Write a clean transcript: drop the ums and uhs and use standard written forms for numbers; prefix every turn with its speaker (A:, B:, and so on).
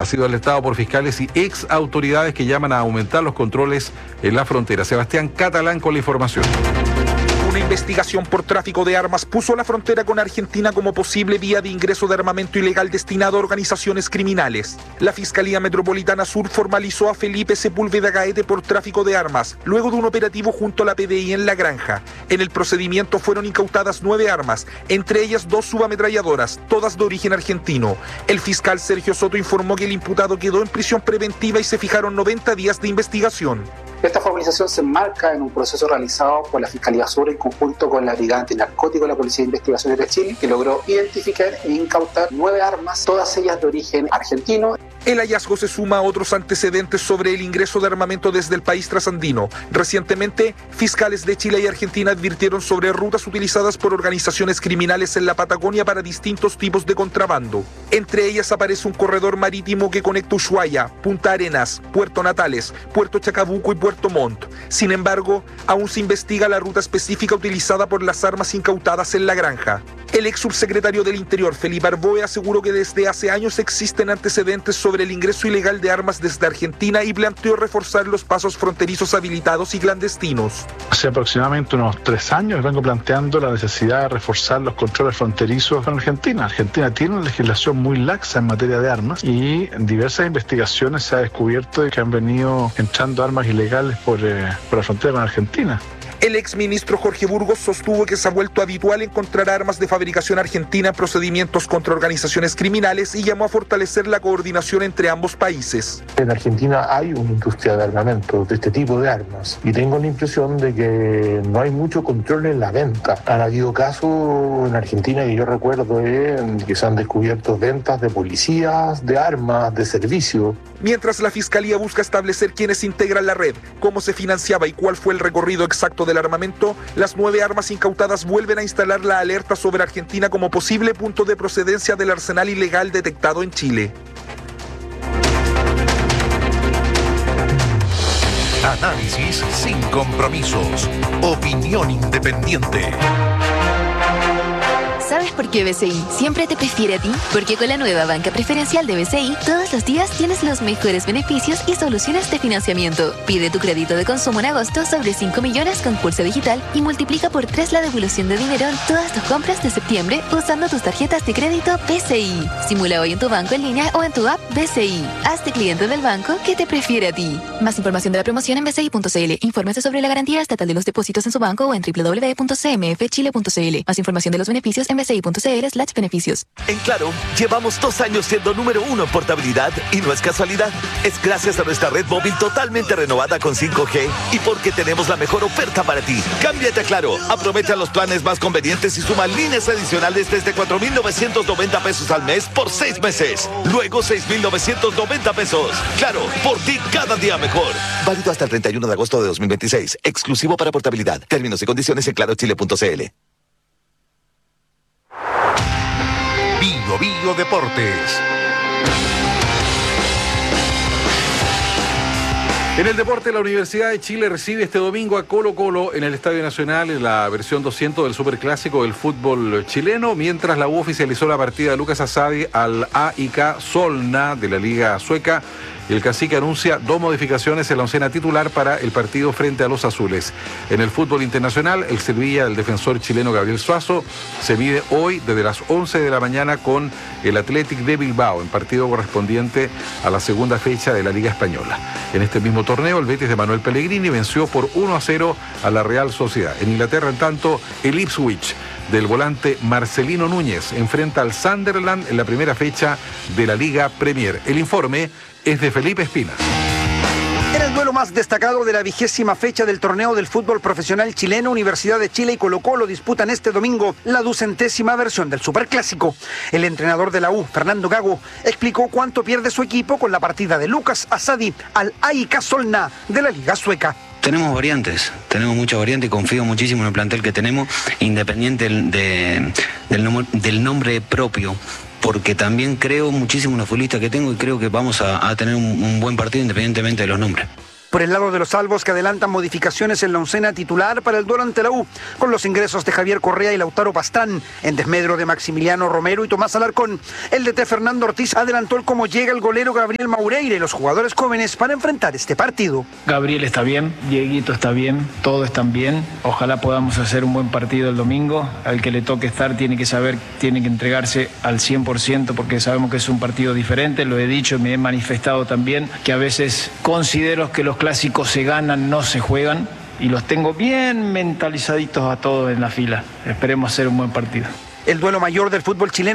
A: sido alertado por fiscales y ex autoridades que llaman a aumentar los controles en la frontera. Sebastián Catalán con la información.
B: Una investigación por tráfico de armas puso la frontera con Argentina como posible vía de ingreso de armamento ilegal destinado a organizaciones criminales. La Fiscalía Metropolitana Sur formalizó a Felipe Sepúlveda Gaete por tráfico de armas, luego de un operativo junto a la PDI en La Granja. En el procedimiento fueron incautadas 9 armas, entre ellas 2 subametralladoras, todas de origen argentino. El fiscal Sergio Soto informó que el imputado quedó en prisión preventiva y se fijaron 90 días de investigación.
C: Esta formalización se enmarca en un proceso realizado por la Fiscalía Sur en conjunto con la Brigada Antinarcótico de la Policía de Investigaciones de Chile, que logró identificar e incautar 9 armas, todas ellas de origen argentino.
B: El hallazgo se suma a otros antecedentes sobre el ingreso de armamento desde el país trasandino. Recientemente, fiscales de Chile y Argentina advirtieron sobre rutas utilizadas por organizaciones criminales en la Patagonia para distintos tipos de contrabando. Entre ellas aparece un corredor marítimo que conecta Ushuaia, Punta Arenas, Puerto Natales, Puerto Chacabuco y Puerto Montt. Sin embargo, aún se investiga la ruta específica utilizada por las armas incautadas en La Granja. El ex subsecretario del Interior, Felipe Arboe, aseguró que desde hace años existen antecedentes sobre el ingreso ilegal de armas desde Argentina y planteó reforzar los pasos fronterizos habilitados y clandestinos.
D: Hace aproximadamente unos 3 años vengo planteando la necesidad de reforzar los controles fronterizos con Argentina. Argentina tiene una legislación muy laxa en materia de armas y en diversas investigaciones se ha descubierto que han venido entrando armas ilegales por la frontera con Argentina.
B: El exministro Jorge Burgos sostuvo que se ha vuelto habitual encontrar armas de fabricación argentina en procedimientos contra organizaciones criminales y llamó a fortalecer la coordinación entre ambos países.
E: En Argentina hay una industria de armamento, de este tipo de armas, y tengo la impresión de que no hay mucho control en la venta. Han habido casos en Argentina que yo recuerdo que se han descubierto ventas de policías, de armas, de servicio.
B: Mientras la Fiscalía busca establecer quiénes integran la red, cómo se financiaba y cuál fue el recorrido exacto del armamento, las 9 armas incautadas vuelven a instalar la alerta sobre Argentina como posible punto de procedencia del arsenal ilegal detectado en Chile.
F: Análisis sin compromisos. Opinión independiente.
G: ¿Sabes por qué BCI siempre te prefiere a ti? Porque con la nueva banca preferencial de BCI, todos los días tienes los mejores beneficios y soluciones de financiamiento. Pide tu crédito de consumo en agosto sobre 5 millones con Pulso Digital y multiplica por 3 la devolución de dinero en todas tus compras de septiembre usando tus tarjetas de crédito BCI. Simula hoy en tu banco en línea o en tu app BCI. Hazte cliente del banco que te prefiere a ti. Más información de la promoción en bci.cl. Infórmese sobre la garantía estatal de los depósitos en su banco o en www.cmfchile.cl. Más información de los beneficios en bci.cl/beneficios.
H: En Claro, llevamos 2 años siendo número 1 en portabilidad y no es casualidad. Es gracias a nuestra red móvil totalmente renovada con 5G y porque tenemos la mejor oferta para ti. Cámbiate a Claro, aprovecha los planes más convenientes y suma líneas adicionales desde 4,990 pesos al mes por 6 meses. Luego 6,990 pesos. Claro, por ti cada día mejor. Válido hasta el 31 de agosto de 2026. Exclusivo para portabilidad. Términos y condiciones en clarochile.cl.
F: Bio Deportes.
A: En el deporte, la Universidad de Chile recibe este domingo a Colo-Colo en el Estadio Nacional en la versión 200 del Superclásico del fútbol chileno, mientras la U oficializó la partida de Lucas Asadi al AIK Solna de la Liga Sueca. El cacique anuncia 2 modificaciones en la oncena titular para el partido frente a los azules. En el fútbol internacional, el Sevilla del defensor chileno Gabriel Suazo se mide hoy desde las 11 de la mañana con el Athletic de Bilbao en partido correspondiente a la segunda fecha de la Liga Española. En este mismo torneo, el Betis de Manuel Pellegrini venció por 1-0 a la Real Sociedad. En Inglaterra, en tanto, el Ipswich del volante Marcelino Núñez enfrenta al Sunderland en la primera fecha de la Liga Premier. El informe es de Felipe Espina.
I: En el duelo más destacado de la 20ª fecha del torneo del fútbol profesional chileno, Universidad de Chile y Colo-Colo disputan este domingo la 200ª versión del Superclásico. El entrenador de la U, Fernando Gago, explicó cuánto pierde su equipo con la partida de Lucas Asadi al AIK Solna de la Liga Sueca.
J: Tenemos variantes, tenemos muchas variantes y confío muchísimo en el plantel que tenemos, independiente del nombre propio, porque también creo muchísimo en los futbolistas que tengo y creo que vamos a tener un buen partido independientemente de los nombres.
I: Por el lado de los salvos, que adelantan modificaciones en la oncena titular para el duelo ante la U, con los ingresos de Javier Correa y Lautaro Pastrán, en desmedro de Maximiliano Romero y Tomás Alarcón. El DT Fernando Ortiz adelantó el cómo llega el golero Gabriel Maureira y los jugadores jóvenes para enfrentar este partido.
K: Gabriel está bien, Dieguito está bien, todos están bien. Ojalá podamos hacer un buen partido el domingo. Al que le toque estar tiene que saber, tiene que entregarse al 100%, porque sabemos que es un partido diferente. Lo he dicho, me he manifestado también que a veces considero que los clásicos se ganan, no se juegan, y los tengo bien mentalizaditos a todos en la fila. Esperemos hacer un buen partido.
I: El duelo mayor del fútbol chileno